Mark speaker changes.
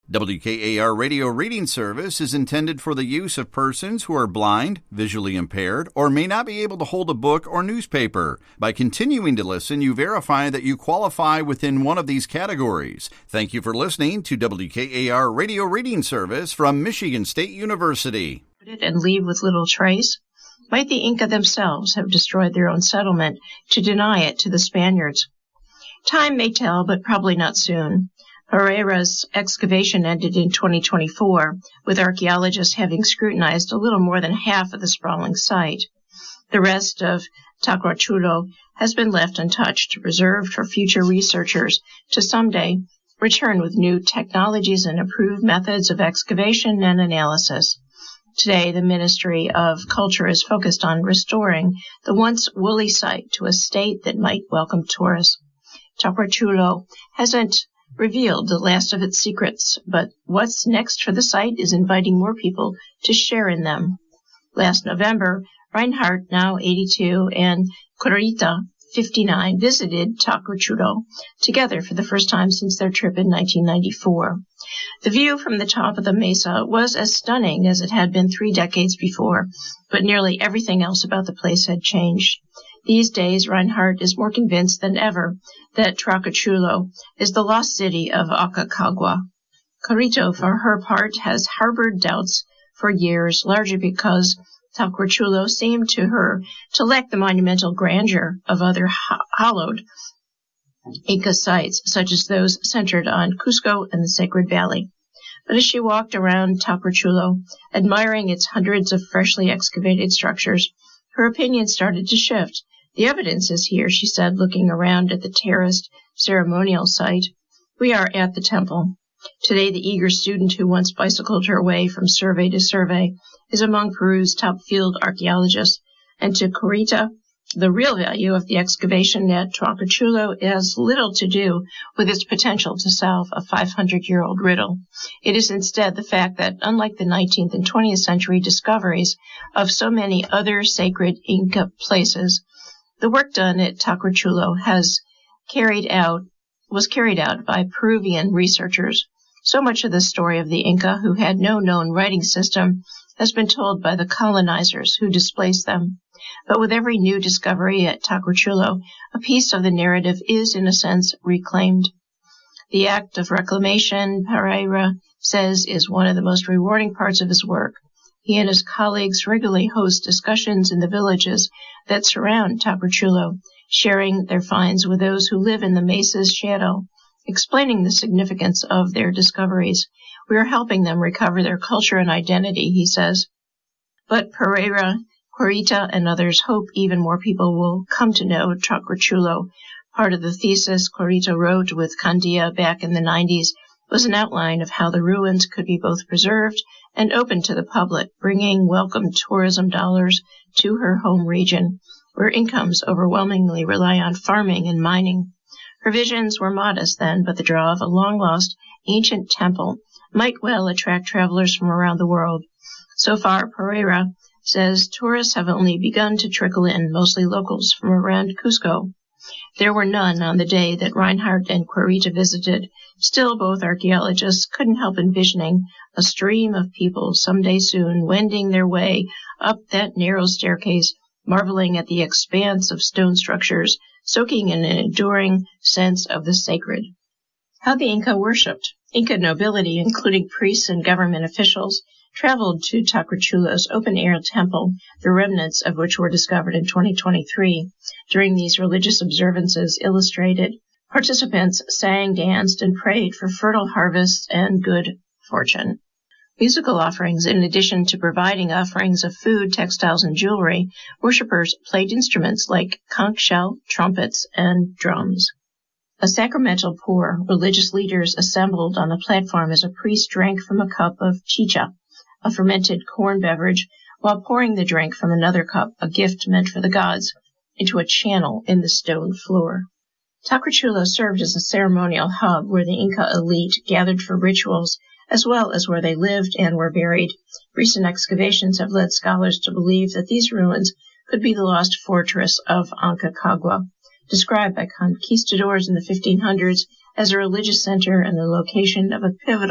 Speaker 1: WKAR Radio Reading Service is intended for the use of persons who are blind, visually impaired, or may not be able to hold a book or newspaper. By continuing to listen, you verify that you qualify within one of these categories. Thank you for listening to WKAR Radio Reading Service from Michigan State University.
Speaker 2: And leave with little trace? Might the Inca themselves have destroyed their own settlement to deny it to the Spaniards? Time may tell, but probably not soon. Pereira's excavation ended in 2024, with archaeologists having scrutinized a little more than half of the sprawling site. The rest of Taquarchulo has been left untouched, reserved for future researchers to someday return with new technologies and improved methods of excavation and analysis. Today, the Ministry of Culture is focused on restoring the once woolly site to a state that might welcome tourists. Taquarchulo hasn't revealed the last of its secrets, but what's next for the site is inviting more people to share in them. Last November, Reinhardt, now 82, and Corita, 59, visited Taquarchulo together for the first time since their trip in 1994. The view from the top of the mesa was as stunning as it had been 3 decades before, but nearly everything else about the place had changed. These days, Reinhardt is more convinced than ever that Taquarchulo is the lost city of Aconcagua. Corito, for her part, has harbored doubts for years, largely because Taquarchulo seemed to her to lack the monumental grandeur of other hallowed Inca sites, such as those centered on Cusco and the Sacred Valley. But as she walked around Taquarchulo, admiring its hundreds of freshly excavated structures, her opinion started to shift. The evidence is here, she said, looking around at the terraced ceremonial site. We are at the temple. Today, the eager student who once bicycled her way from survey to survey is among Peru's top field archaeologists, and to Corita, the real value of the excavation at Taquarchulo has little to do with its potential to solve a 500-year-old riddle. It is instead the fact that, unlike the 19th and 20th century discoveries of so many other sacred Inca places, the work done at Taquarchulo was carried out by Peruvian researchers. So much of the story of the Inca, who had no known writing system, has been told by the colonizers who displaced them. But with every new discovery at Taquarchulo, a piece of the narrative is, in a sense, reclaimed. The act of reclamation, Pereira says, is one of the most rewarding parts of his work. He and his colleagues regularly host discussions in the villages that surround Taquarchulo, sharing their finds with those who live in the mesa's shadow, explaining the significance of their discoveries. We are helping them recover their culture and identity, he says. But Pereira, Corita, and others hope even more people will come to know Taquarchulo. Part of the thesis Corita wrote with Candia back in the 90s was an outline of how the ruins could be both preserved and open to the public, bringing welcome tourism dollars to her home region, where incomes overwhelmingly rely on farming and mining. Her visions were modest then, but the draw of a long-lost ancient temple might well attract travelers from around the world. So far, Pereira says tourists have only begun to trickle in, mostly locals from around Cusco. There were none on the day that Reinhardt and Corita visited. Still, both archaeologists couldn't help envisioning a stream of people someday soon wending their way up that narrow staircase, marveling at the expanse of stone structures, soaking in an enduring sense of the sacred. How the Inca worshipped. Inca nobility, including priests and government officials, traveled to Taquarchulo's open-air temple, the remnants of which were discovered in 2023. During these religious observances illustrated, participants sang, danced, and prayed for fertile harvests and good fortune. Musical offerings. In addition to providing offerings of food, textiles, and jewelry, worshippers played instruments like conch shell, trumpets, and drums. A sacramental pour. Religious leaders assembled on the platform as a priest drank from a cup of chicha, a fermented corn beverage, while pouring the drink from another cup, a gift meant for the gods, into a channel in the stone floor. Taquarchulo served as a ceremonial hub where the Inca elite gathered for rituals, as well as where they lived and were buried. Recent excavations have led scholars to believe that these ruins could be the lost fortress of Aconcagua, described by conquistadors in the 1500s as a religious center and the location of a pivotal